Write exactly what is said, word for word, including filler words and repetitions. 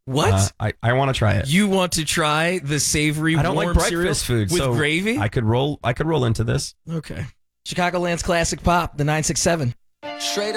What? Uh, I, I want to try it. You want to try the savory I don't warm like breakfast cereal food with so gravy? I could roll. I could roll into this. Okay. Chicagoland's classic pop, the nine six seven. Straight